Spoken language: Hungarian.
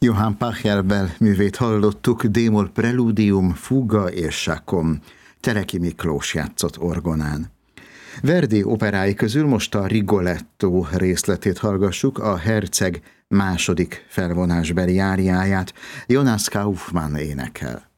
Johann Pachelbel művét hallottuk, D-moll preludium, fuga és sakom. Teleki Miklós játszott orgonán. Verdi operái közül most a Rigoletto részletét hallgassuk, a Herceg második felvonásbeli áriáját Jonas Kaufmann énekel.